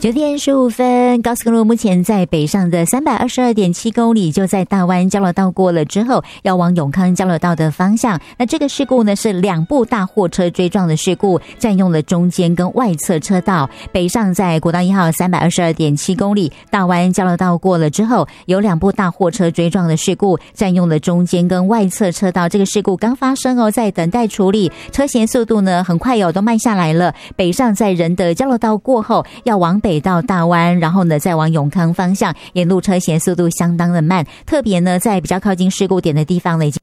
9点15分，高速公路目前在北上的322.7公里，就在大湾交流道过了之后，要往永康交流道的方向。那这个事故呢是两部大货车追撞的事故，占用了中间跟外侧车道。北上在国道1号322.7公里，大湾交流道过了之后，有两部大货车追撞的事故，占用了中间跟外侧车道。这个事故刚发生哦，在等待处理，车前速度呢很快都慢下来了。北上在仁德交流道过后，要往北到大湾，然后呢再往永康方向，沿路车前速度相当的慢，特别呢在比较靠近事故点的地方呢，已经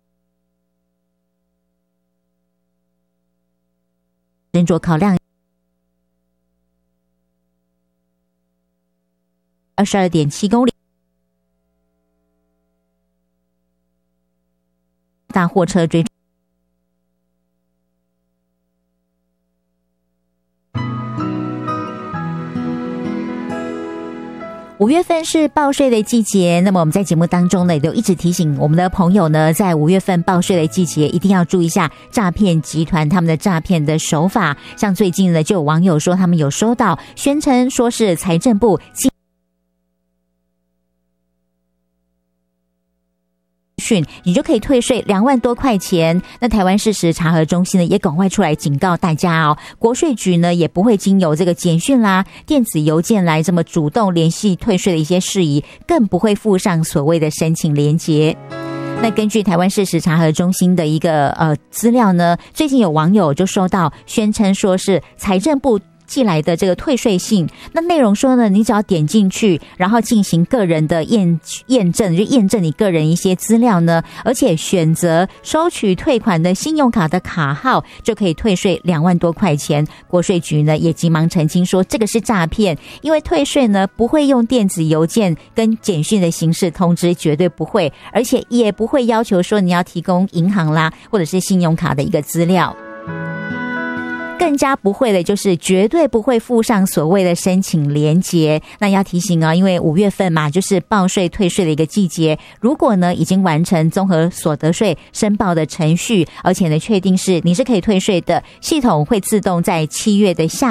斟酌考量。22.7公里，大货车追。5月份是报税的季节，那么我们在节目当中呢，也都一直提醒我们的朋友呢，在5月份报税的季节，一定要注意一下诈骗集团他们的诈骗的手法。像最近呢，就有网友说他们有收到宣称说是财政部你就可以退税2万多块钱。那台湾事实查核中心呢也赶快出来警告大家哦，国税局呢也不会经由这个简讯啦、电子邮件来这么主动联系退税的一些事宜，更不会附上所谓的申请连结。那根据台湾事实查核中心的一个资料呢，最近有网友就收到宣称说是财政部寄来的这个退税信，那内容说呢，你只要点进去，然后进行个人的验证，就验证你个人一些资料呢，而且选择收取退款的信用卡的卡号，就可以退税2万多块钱。国税局呢也急忙澄清说这个是诈骗，因为退税呢不会用电子邮件跟简讯的形式通知，绝对不会，而且也不会要求说你要提供银行啦或者是信用卡的一个资料。更加不会的就是绝对不会附上所谓的申请连结。那要提醒因为5月份嘛，就是报税退税的一个季节，如果呢已经完成综合所得税申报的程序，而且呢确定是你是可以退税的，系统会自动在7月的下